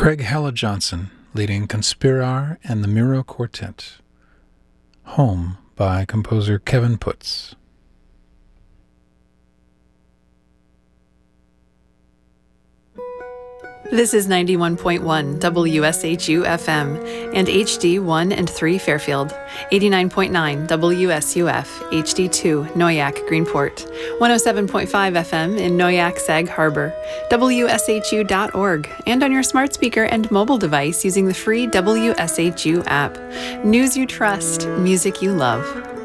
Craig Hella Johnson, leading Conspirar and the Miro Quartet. Home by composer Kevin Putz. This is 91.1 WSHU FM and HD 1 and 3 Fairfield, 89.9 WSUF HD 2 Noyak Greenport, 107.5 FM in Noyak Sag Harbor, WSHU.org, and on your smart speaker and mobile device using the free WSHU app. News you trust, music you love.